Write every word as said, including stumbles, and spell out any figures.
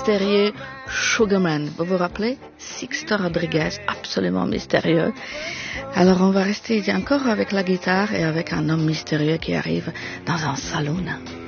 mystérieux Sugarman. Vous vous rappelez? Sixto Rodriguez, absolument mystérieux. Alors on va rester encore avec la guitare et avec un homme mystérieux qui arrive dans un saloon.